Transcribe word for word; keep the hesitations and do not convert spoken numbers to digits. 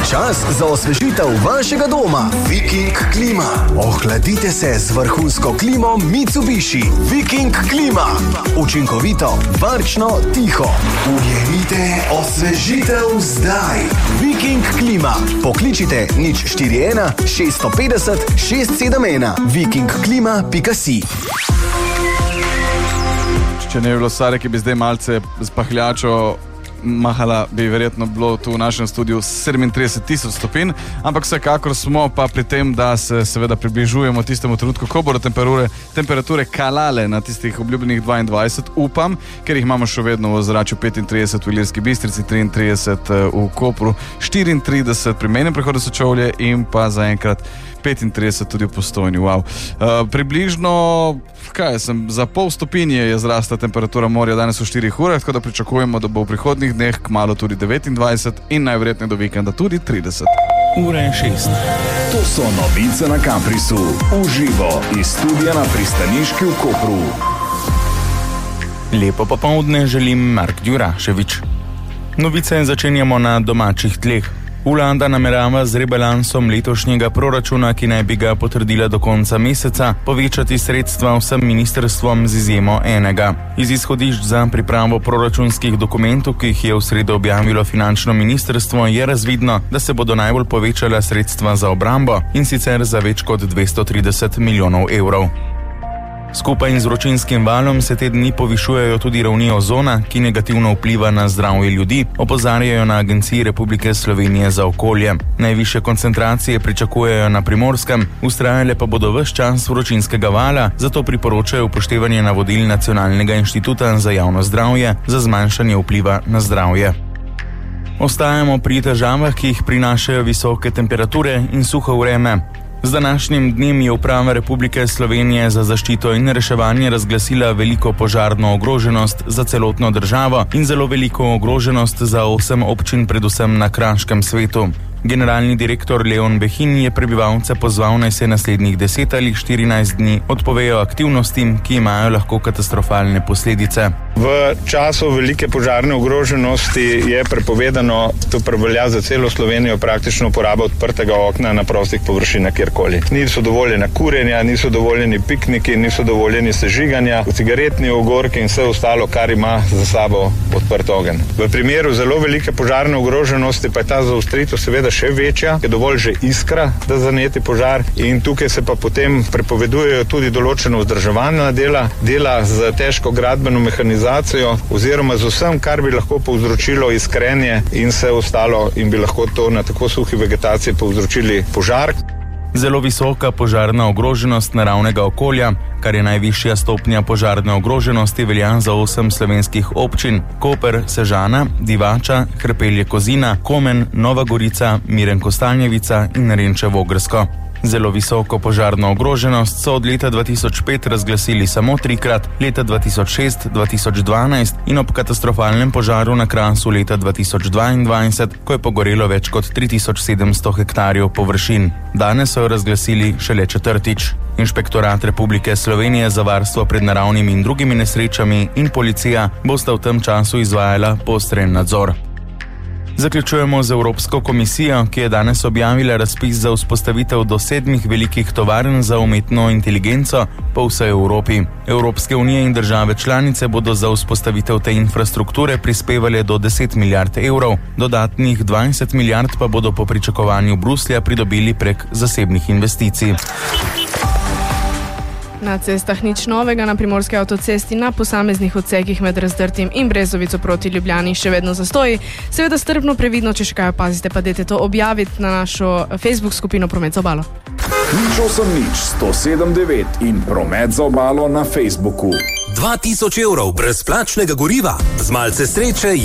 Čas za osvežitev vašega doma. Viking klima. Ohladite se z vrhunsko klimo Mitsubishi. Viking klima. Učinkovito, varčno, tiho. Ujemite osvežitev zdaj. Viking klima. Pokličite nič štiri ena šest pet nula šest sedem ena. viking klima pika si. Če ne bi bilo Sare, ki bi zdaj malce z pahljačo mahala, bi verjetno bilo tu v našem studiu sedemintrideset tisoč stopinj, ampak vsekakor smo pa pri tem, da se seveda približujemo tistemu trenutku, ko bodo temperature, temperature kalale na tistih obljubljenih dvaindvajset, upam, ker jih imamo še vedno v ozračju petintrideset v Ilirski Bistrici, triintrideset v Kopru, štiriintrideset pri mejnem prehodu Sečovlje in pa zaenkrat petintrideset tudi v Postojni. Wow. Uh, približno, kaj sem, za pol stopinje je zrasla temperatura morja danes v štirih urah, tako da pričakujemo, da bo v prihodnjih dneh kmalu tudi devetindvajset in najverjetneje do vikenda tudi trideset. Ura je šest. To so novice na Kamprisu. Uživo iz studia na Pristaniški v Kopru. Lepo popoldne želim Mark Djuraševič. Novice začenjamo na domačih tleh. Vlada namerava z rebalansom letošnjega proračuna, ki naj bi ga potrdila do konca meseca, povečati sredstva vsem ministrstvom z izjemo enega. Iz izhodišč za pripravo proračunskih dokumentov, ki jih je v sredo objavilo finančno ministrstvo, je razvidno, da se bodo najbolj povečala sredstva za obrambo, in sicer za več kot dvesto trideset milijonov evrov. Skupaj z vročinskim valom se te dni povišujejo tudi ravni ozona, ki negativno vpliva na zdravje ljudi, opozarjajo na Agenciji Republike Slovenije za okolje. Najvišje koncentracije pričakujejo na Primorskem, vztrajale pa bodo ves čas vročinskega vala, zato priporočajo upoštevanje navodil Nacionalnega inštituta za javno zdravje za zmanjšanje vpliva na zdravje. Ostajamo pri težavah, ki jih prinašajo visoke temperature in suho vreme. Z današnjim dnem je Uprava Republike Slovenije za zaščito in reševanje razglasila veliko požarno ogroženost za celotno državo in zelo veliko ogroženost za osem občin, predvsem na Kraškem svetu. Generalni direktor Leon Behin je prebivalce pozval, naj se naslednjih deset ali štirinajst dni odpovejo aktivnostim, ki imajo lahko katastrofalne posledice. V času velike požarne ogroženosti je prepovedano, to prevelja za celo Slovenijo, praktično uporaba odprtega okna na prostih površinah kjerkoli. Niso dovoljena kurjenja, niso dovoljeni pikniki, niso dovoljeni sežiganja, cigaretni ogorki in vse ostalo, kar ima za sabo odprt ogenj. V primeru zelo velike požarne ogroženosti pa je ta zaostritev seveda še večja, je dovolj že iskra, da zaneti požar, in tukaj se pa potem prepovedujejo tudi določeno vzdrževalna dela, dela z težko gradbeno mehanizacijo oziroma z vsem, kar bi lahko povzročilo iskrenje in vse ostalo in bi lahko to na tako suhi vegetaciji povzročili požar. Zelo visoka požarna ogroženost naravnega okolja, kar je najvišja stopnja požarne ogroženosti, velja za osem slovenskih občin: Koper, Sežana, Divača, Hrpelje-Kozina, Komen, Nova Gorica, Miren-Kostanjevica in Renče-Vogrsko. Zelo visoko požarno ogroženost so od leta dva tisoč pet razglasili samo trikrat, leta dva tisoč šest, dva tisoč dvanajst in ob katastrofalnem požaru na Krasu leta dva tisoč dvaindvajset, ko je pogorelo več kot tri tisoč sedemsto hektarjev površin. Danes so jo razglasili šele četrtič. Inšpektorat Republike Slovenije za varstvo pred naravnimi in drugimi nesrečami in policija bosta v tem času izvajala poostren nadzor. Zaključujemo z Evropsko komisijo, ki je danes objavila razpis za vzpostavitev do sedmih velikih tovarn za umetno inteligenco po vsej Evropi. Evropske unije in države članice bodo za vzpostavitev te infrastrukture prispevale do deset milijard evrov, dodatnih dvajset milijard pa bodo po pričakovanju Bruslja pridobili prek zasebnih investicij. Na cestah nič novega, na primorski avtocesti na posameznih odsekih med Razdrtim in Brezovico proti Ljubljani še vedno zastoji. Seveda strpno, previdno, če še kaj opazite, pa dajte to objaviti na našo Facebook skupino Promet za obalo. Nič osem nič sto sedem devet in Promet za obalo na Facebooku. dva tisoč evrov brezplačnega goriva, z malce sreče